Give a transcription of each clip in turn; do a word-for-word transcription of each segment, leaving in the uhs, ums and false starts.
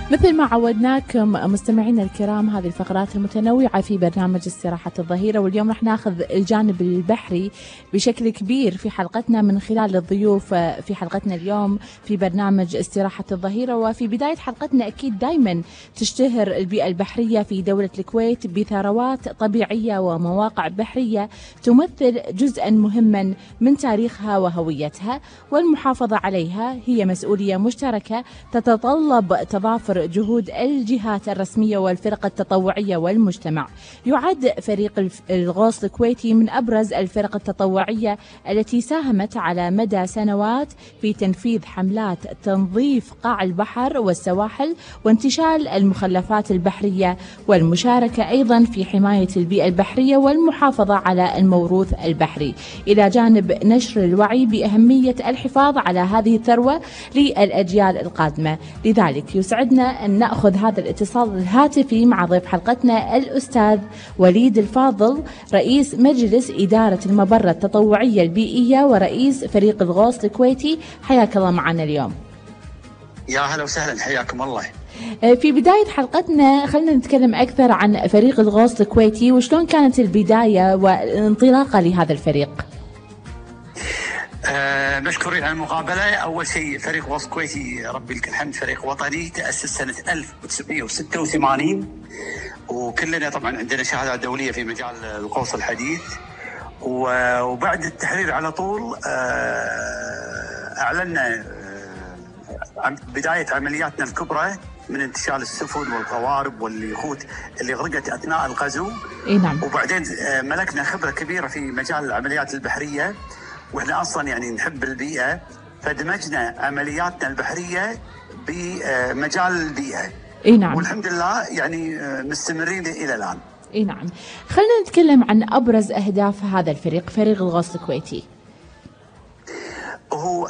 مثل ما عودناكم مستمعينا الكرام، هذه الفقرات المتنوعة في برنامج استراحة الظهيرة، واليوم رح ناخذ الجانب البحري بشكل كبير في حلقتنا من خلال الضيوف في حلقتنا اليوم في برنامج استراحة الظهيرة. وفي بداية حلقتنا أكيد دايما تشتهر البيئة البحرية في دولة الكويت بثروات طبيعية ومواقع بحرية تمثل جزءا مهما من تاريخها وهويتها، والمحافظة عليها هي مسؤولية مشتركة تتطلب تضافر جهود الجهات الرسمية والفرق التطوعية والمجتمع. يعد فريق الغوص الكويتي من أبرز الفرق التطوعية التي ساهمت على مدى سنوات في تنفيذ حملات تنظيف قاع البحر والسواحل وانتشال المخلفات البحرية، والمشاركة أيضا في حماية البيئة البحرية والمحافظة على الموروث البحري، إلى جانب نشر الوعي بأهمية الحفاظ على هذه الثروة للأجيال القادمة. لذلك يسعدنا أن نأخذ هذا الاتصال الهاتفي مع ضيف حلقتنا الأستاذ وليد الفاضل، رئيس مجلس إدارة المبرة التطوعية البيئية ورئيس فريق الغوص الكويتي. حياك الله معنا اليوم. يا هلا وسهلا، حياكم الله. في بداية حلقتنا خلينا نتكلم أكثر عن فريق الغوص الكويتي، وشلون كانت البداية والانطلاقة لهذا الفريق؟ أه مشكورين على المقابلة. أول شيء فريق غوص كويتي ربي لك الحمد فريق وطني تأسس سنة ألف وتسعمئة وستة وثمانين، وكلنا طبعا عندنا شهادات دولية في مجال الغوص الحديث. وبعد التحرير على طول أعلنا بداية عملياتنا الكبرى من انتشال السفن والقوارب واليخوت اللي غرقت أثناء الغزو. إيه نعم. وبعدين ملكنا خبرة كبيرة في مجال العمليات البحرية، واحنا اصلا يعني نحب البيئه، فدمجنا عملياتنا البحريه بمجال البيئه. اي نعم. والحمد لله يعني مستمرين الى الان. اي نعم. خلينا نتكلم عن ابرز اهداف هذا الفريق، فريق الغوص الكويتي. هو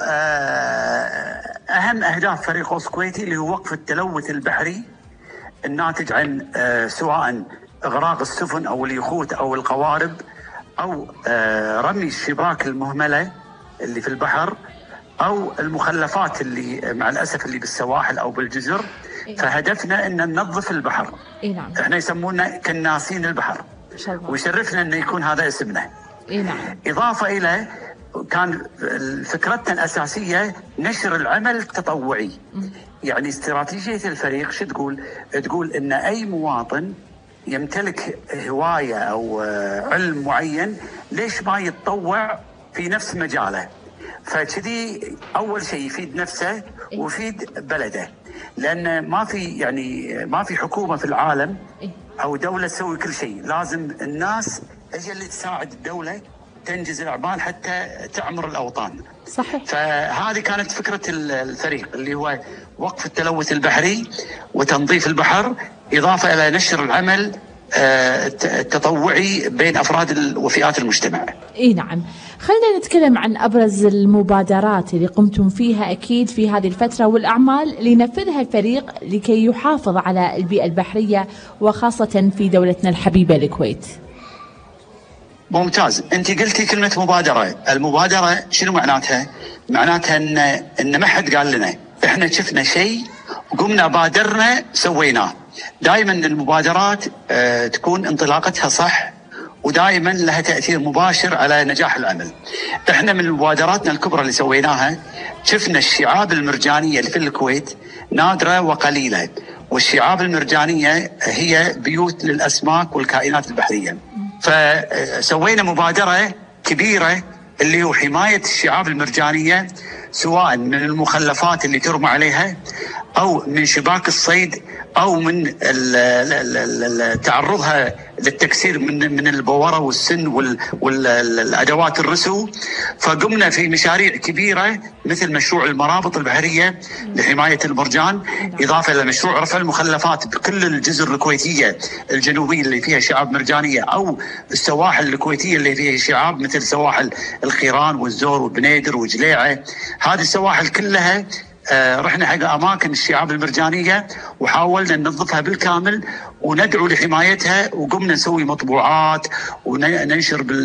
اهم اهداف فريق غوص كويتي اللي هو وقف التلوث البحري الناتج عن سواء اغراق السفن او اليخوت او القوارب أو رمي الشباك المهملة اللي في البحر أو المخلفات اللي مع الأسف اللي بالسواحل أو بالجزر. إيه؟ فهدفنا أن ننظف البحر. إيه نعم. إحنا يسمونا كناسين البحر. ويشرفنا أن يكون هذا اسمنا. إيه نعم. إضافة إلى كان فكرتنا الأساسية نشر العمل التطوعي. م. يعني استراتيجية الفريق شو تقول؟ تقول أن أي مواطن يمتلك هواية أو علم معين ليش ما يتطوع في نفس مجاله؟ فكذي أول شيء يفيد نفسه ويفيد بلده، لأن ما في يعني ما في حكومة في العالم أو دولة تسوي كل شيء، لازم الناس هي اللي تساعد الدولة تنجز الأعمال حتى تعمر الأوطان. صحيح. فهذه كانت فكرة الفريق اللي هو وقف التلوث البحري وتنظيف البحر، إضافة إلى نشر العمل التطوعي بين أفراد وفئات المجتمع. إيه نعم. خلينا نتكلم عن أبرز المبادرات اللي قمتم فيها أكيد في هذه الفترة والأعمال اللي نفذها الفريق لكي يحافظ على البيئة البحرية وخاصة في دولتنا الحبيبة الكويت. ممتاز. أنت قلتي كلمة مبادرة. المبادرة شنو معناتها؟ معناتها إن إن ما حد قال لنا، إحنا شفنا شيء وقمنا بادرنا سويناه. دائما المبادرات آه تكون انطلاقتها صح ودائما لها تأثير مباشر على نجاح العمل. احنا من مبادراتنا الكبرى اللي سويناها شفنا الشعاب المرجانية اللي في الكويت نادرة وقليلة، والشعاب المرجانية هي بيوت للأسماك والكائنات البحرية. فسوينا مبادرة كبيرة اللي هو حماية الشعاب المرجانية، سواء من المخلفات اللي ترمى عليها أو من شباك الصيد أو من تعرضها للتكسير من من البورة والسن والأدوات الرسو. فقمنا في مشاريع كبيرة مثل مشروع المرابط البحرية لحماية المرجان، إضافة إلى مشروع رفع المخلفات بكل الجزر الكويتية الجنوبية اللي فيها شعاب مرجانية أو السواحل الكويتية اللي فيها شعاب مثل سواحل الخيران والزور وبنيدر وجليعة. هذه السواحل كلها آه رحنا حق أماكن الشعاب المرجانية وحاولنا ننظفها بالكامل وندعو لحمايتها، وقمنا نسوي مطبوعات وننشر بال